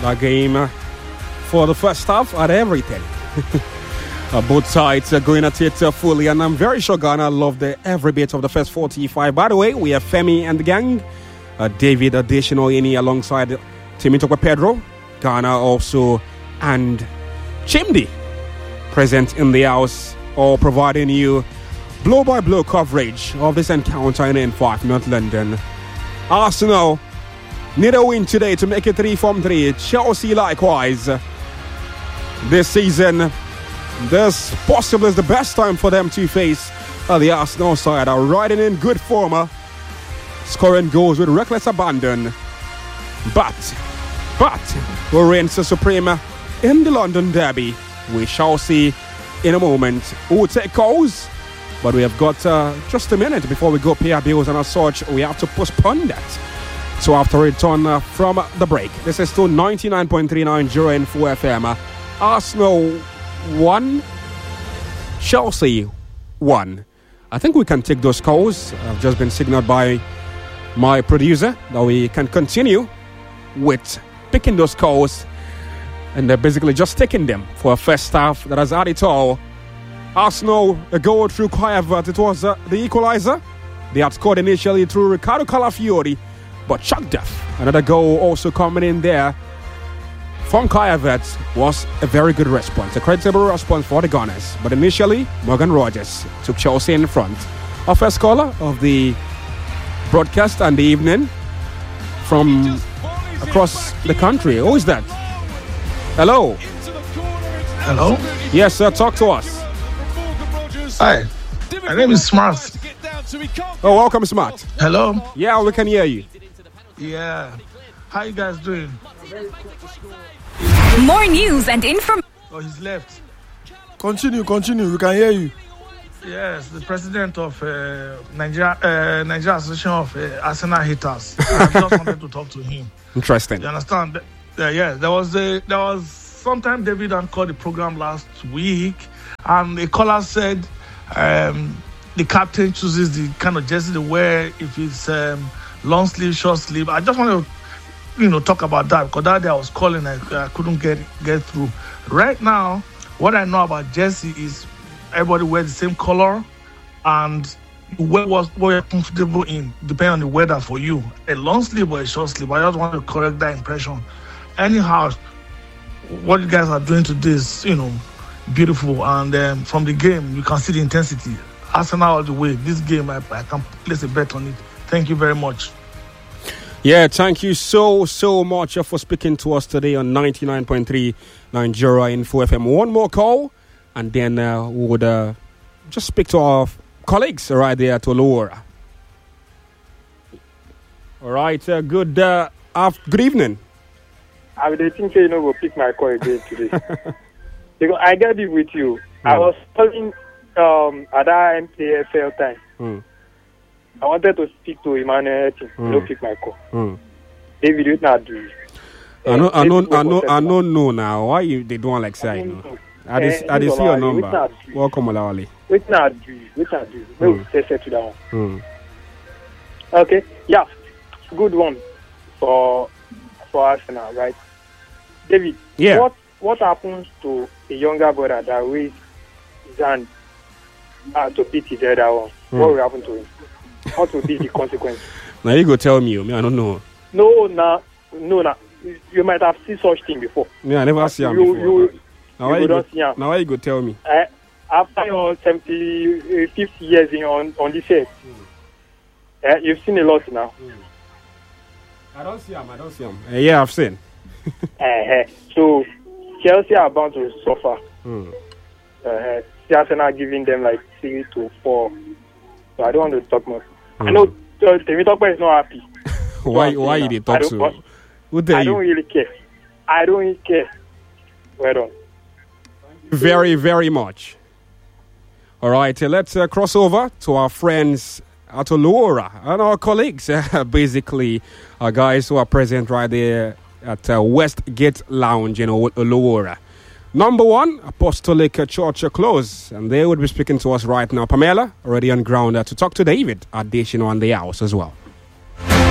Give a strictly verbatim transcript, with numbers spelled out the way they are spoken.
That game uh, for the first half had everything. uh, both sides are going at it uh, fully, and I'm very sure Ghana loved uh, every bit of the first forty-five. By the way, we have Femi and the gang, uh, David Adesinoini alongside Timitokwe Pedro, Ghana also, and Chimdi present in the house, all providing you blow-by-blow coverage of this encounter in N five North London. Arsenal need a win today to make it three from three. Chelsea likewise. This season, this possibly is the best time for them to face uh, the Arsenal side. Are riding in good form, uh, scoring goals with reckless abandon. But, but, who reigns supreme in the London derby? We shall see in a moment who will take calls. But we have got uh, just a minute before we go pay our bills and as such, we have to postpone that. So after return uh, from the break, this is still ninety-nine point three nine Zero N four F M. Uh, Arsenal one, Chelsea one. I think we can take those calls. I've just been signaled by my producer that we can continue with picking those calls and uh, basically just taking them for a first half that has had it all. Arsenal, a goal through Kai Havertz. It was uh, the equalizer. They had scored initially through Ricardo Calafiori, but Chuck Duff, another goal also coming in there from Kai Havertz, was a very good response, a creditable response for the Gunners. But initially, Morgan Rogers took Chelsea in front. Our first caller of the broadcast and the evening from across the country. Who is that? Hello. Hello. Yes, sir. Talk to us. Hi, my name is Smart. Oh, welcome, Smart. Hello. Yeah, we can hear you. Yeah. How you guys doing? More news and information. Oh, he's left. Continue, continue. We can hear you. Yes, the president of uh, Nigeria, uh, Nigeria Association of uh, Arsenal Haters. I just wanted to talk to him. Interesting. You understand? Uh, yeah, there was a there was sometime David and called the program last week, and the caller said um, the captain chooses the kind of jersey to wear if it's um, long sleeve, short sleeve. I just want to, you know, talk about that because that day I was calling, I, I couldn't get get through. Right now, what I know about jersey is everybody wears the same color and wear what you're comfortable in, depending on the weather for you. A long sleeve or a short sleeve. I just want to correct that impression. Anyhow, what you guys are doing today is, you know, beautiful, and um, from the game you can see the intensity. Arsenal all the way. This game I, I can place a bet on it. Thank you very much. Yeah, thank you so so much for speaking to us today on ninety-nine point three nine Zero Info F M. One more call and then uh, we would uh, just speak to our colleagues right there at Oluora. All right, uh, good uh, after, good evening. I would think you know will pick my call again today. Because I get it with you. Mm. I was calling um, at that M P F L time. Mm. I wanted to speak to Emmanuel. Mm. No pick my call. Mm. David, you not do. I know, I know, I know, I know, no now. Why you they don't like say? No? I just, I just see your number. Welcome, Olawale. Wait now, do. Wait now, do. No, say to that one. Okay, yeah, good one for for Arsenal, right? David, yeah. What what happens to a younger brother that raised his hand uh, to beat his elder one? Mm. What will happen to him? What will be the consequence? Now you go tell me. I don't know. No, no, no, no. You might have seen such thing before. Yeah, I never see him you, before. You, now why you go, now why you go tell me? Uh, after your seventy-fifth years in, on, on this earth, mm. uh, you've seen a lot now. Mm. I don't see him, I don't see him. Uh, yeah, I've seen. uh, so, Chelsea are bound to suffer. Mm. Uh, Arsenal are giving them like three to four. So, I don't want to talk much. Mm. I know uh, Temitope is not happy. why why you did talk so? Who I you? don't really care. I don't really care. Well done. Very, very much. All right, uh, let's uh, cross over to our friends at Oluora and our colleagues, uh, basically, uh, guys who are present right there at uh, Westgate Lounge in Oluora. Number one, Apostolic Church Close, and they would be speaking to us right now. Pamela, already on ground uh, to talk to David Adesina on the house as well.